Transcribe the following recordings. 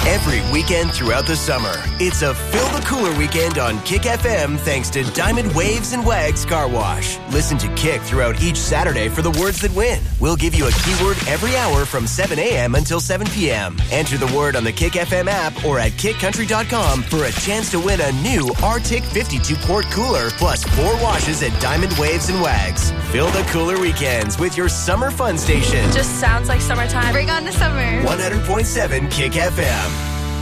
Every weekend throughout the summer, it's a Fill the Cooler weekend on Kick FM thanks to Diamond Waves and Wags Car Wash. Listen to Kick throughout each Saturday for the words that win. We'll give you a keyword every hour from 7 a.m. until 7 p.m. Enter the word on the Kick FM app or at kickcountry.com for a chance to win a new Arctic 52-quart cooler plus 4 washes at Diamond Waves and Wags. Fill the Cooler weekends with your summer fun station. Just sounds like summertime. Bring on the summer. 100.7 Kick FM.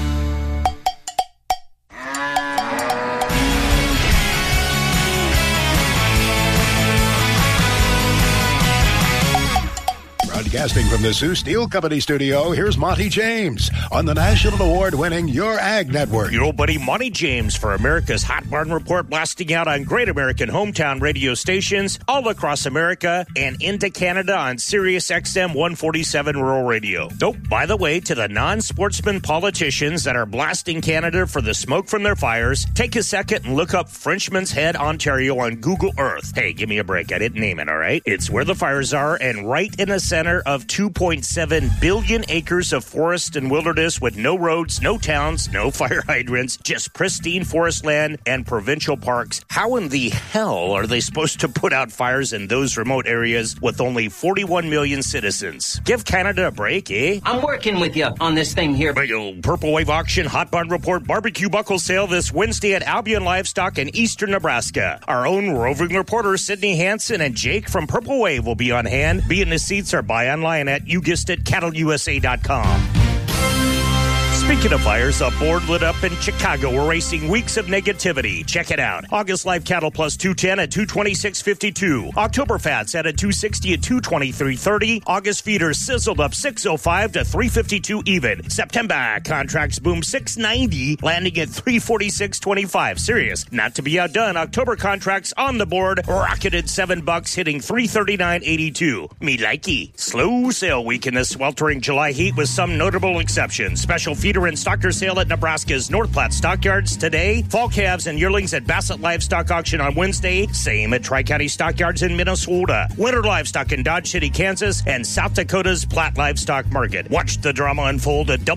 Broadcasting from the Sioux Steel Company studio, here's Monty James on the national award-winning Your Ag Network. Your old buddy Monty James for America's Hot Barn Report, blasting out on great American hometown radio stations all across America and into Canada on Sirius XM 147 Rural Radio. Oh, by the way, to the non-sportsman politicians that are blasting Canada for the smoke from their fires, take a second and look up Frenchman's Head, Ontario on Google Earth. Hey, give me a break. I didn't name it, all right? It's where the fires are and right in the center of 2.7 billion acres of forest and wilderness with no roads, no towns, no fire hydrants, just pristine forest land and provincial parks. How in the hell are they supposed to put out fires in those remote areas with only 41 million citizens? Give Canada a break, eh? I'm working with you on this thing here. Purple Wave Auction Hot Barn Report barbecue buckle sale this Wednesday at Albion Livestock in eastern Nebraska. Our own roving reporters Sydney Hansen and Jake from Purple Wave will be on hand. The seats are buy online at, you guessed it, cattleusa.com. Speaking of fires, a board lit up in Chicago, erasing weeks of negativity. Check it out. August live cattle plus 210 at 226.52. October fats at 260 at 223.30. August feeders sizzled up 605 to 352 even. September contracts boomed 690, landing at 346.25. Serious, not to be outdone. October contracts on the board rocketed $7, hitting 339.82. Me likey. Slow sale week in the sweltering July heat with some notable exceptions. Special feeder and stocker sale at Nebraska's North Platte Stockyards today. Fall calves and yearlings at Bassett Livestock Auction on Wednesday. Same at Tri-County Stockyards in Minnesota. Winter livestock in Dodge City, Kansas, and South Dakota's Platte Livestock Market. Watch the drama unfold at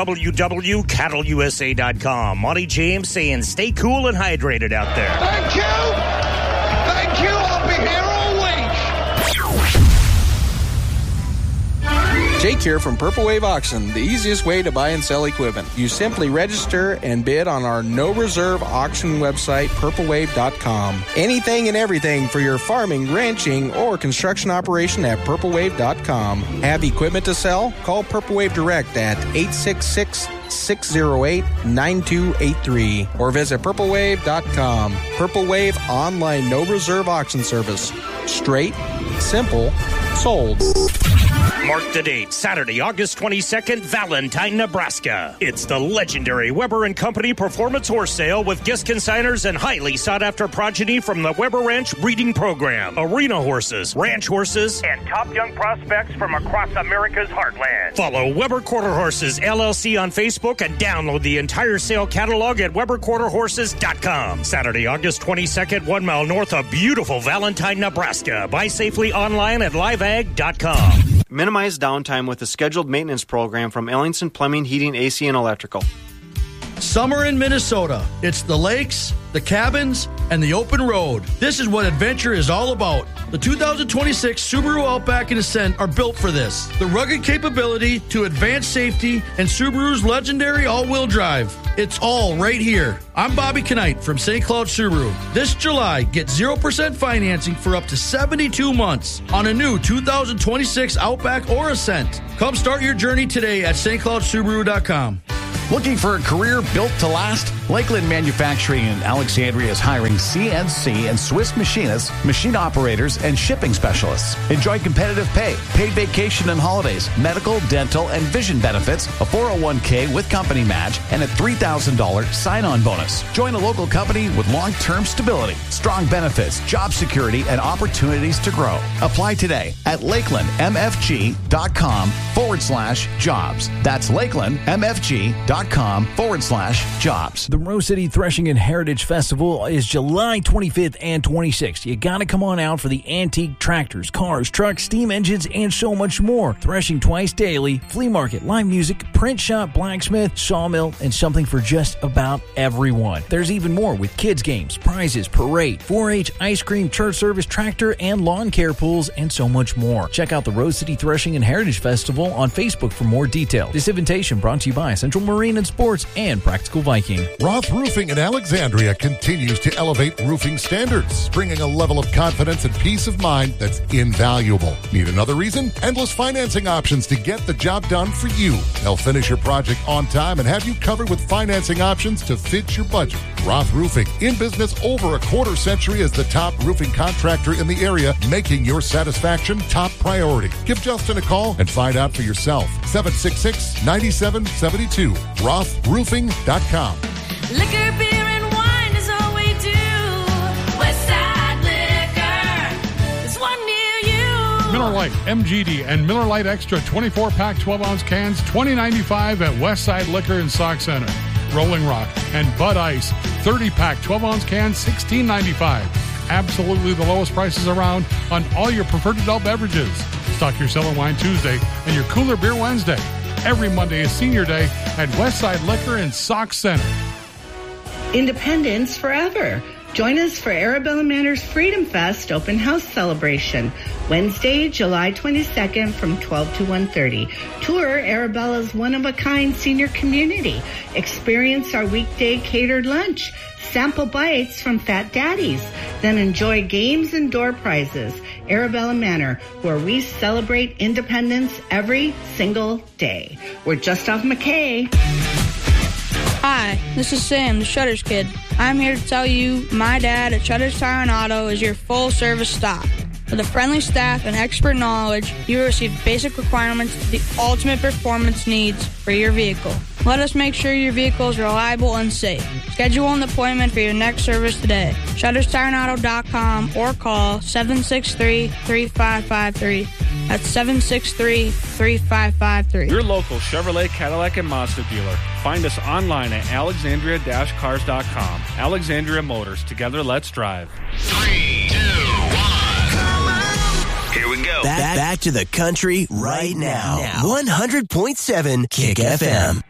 www.cattleusa.com. Monty James saying stay cool and hydrated out there. Thank you. Thank you. I'll be here all week. Jake here from Purple Wave Auction, the easiest way to buy and sell equipment. You simply register and bid on our no-reserve auction website, purplewave.com. Anything and everything for your farming, ranching, or construction operation at purplewave.com. Have equipment to sell? Call Purple Wave Direct at 866-608-9283 or visit purplewave.com. Purple Wave online no-reserve auction service. Straight, simple, sold. Mark the date, Saturday, August 22nd, Valentine, Nebraska. It's the legendary Weber & Company Performance Horse Sale with guest consigners and highly sought-after progeny from the Weber Ranch Breeding Program. Arena horses, ranch horses, and top young prospects from across America's heartland. Follow Weber Quarter Horses, LLC on Facebook and download the entire sale catalog at WeberQuarterHorses.com. Saturday, August 22nd, 1 mile north of beautiful Valentine, Nebraska. Buy safely online at liveag.com. Minimize downtime with a scheduled maintenance program from Ellingson Plumbing, Heating, AC, and Electrical. Summer in Minnesota. It's the lakes, the cabins, and the open road. This is what adventure is all about. The 2026 Subaru Outback and Ascent are built for this. The rugged capability to advanced safety and Subaru's legendary all-wheel drive. It's all right here. I'm Bobby Knight from St. Cloud Subaru. This July, get 0% financing for up to 72 months on a new 2026 Outback or Ascent. Come start your journey today at stcloudsubaru.com. Looking for a career built to last? Lakeland Manufacturing in Alexandria is hiring CNC and Swiss machinists, machine operators, and shipping specialists. Enjoy competitive pay, paid vacation and holidays, medical, dental, and vision benefits, a 401k with company match, and a $3,000 sign-on bonus. Join a local company with long-term stability, strong benefits, job security, and opportunities to grow. Apply today at lakelandmfg.com/jobs. That's lakelandmfg.com/jobs. The Rose City Threshing and Heritage Festival is July 25th and 26th. You gotta come on out for the antique tractors, cars, trucks, steam engines, and so much more. Threshing twice daily, flea market, live music, print shop, blacksmith, sawmill, and something for just about everyone. There's even more with kids games, prizes, parade, 4-H, ice cream, church service, tractor, and lawn care pools, and so much more. Check out the Rose City Threshing and Heritage Festival on Facebook for more details. This invitation brought to you by Central Marine and Sports and Practical Viking. Roth Roofing in Alexandria continues to elevate roofing standards, bringing a level of confidence and peace of mind that's invaluable. Need another reason? Endless financing options to get the job done for you. They'll finish your project on time and have you covered with financing options to fit your budget. Roth Roofing, in business over a quarter century as the top roofing contractor in the area, making your satisfaction top priority. Give Justin a call and find out for yourself. 766-9772. RothRoofing.com. Liquor, beer, and wine is all we do. Westside Liquor is one near you. Miller Lite, MGD, and Miller Lite Extra 24-pack 12-ounce cans, $20.95 at Westside Liquor and Sauk Center. Rolling Rock and Bud Ice, 30-pack 12-ounce cans, $16.95. Absolutely the lowest prices around on all your preferred adult beverages. Stock your Cellar Wine Tuesday and your Cooler Beer Wednesday. Every Monday is Senior Day at Westside Liquor and Sauk Center. Independence forever. Join us for Arabella Manor's Freedom Fest open house celebration, Wednesday, July 22nd from 12 to 1:30. Tour Arabella's one-of-a-kind senior community. Experience our weekday catered lunch. Sample bites from Fat Daddies. Then enjoy games and door prizes. Arabella Manor, where we celebrate independence every single day. We're just off McKay. Hi, this is Sam, the Shutters Kid. I'm here to tell you my dad at Shutters Tire and Auto is your full-service stop. With a friendly staff and expert knowledge, you will receive basic requirements to the ultimate performance needs for your vehicle. Let us make sure your vehicle is reliable and safe. Schedule an appointment for your next service today. ShuttersTireandAuto.com or call 763-3553. That's 763-3553. Your local Chevrolet, Cadillac, and Mazda dealer. Find us online at alexandria-cars.com. Alexandria Motors. Together, let's drive. 3, 2, 1. Here we go. Back to the country right now. 100.7 Kick FM.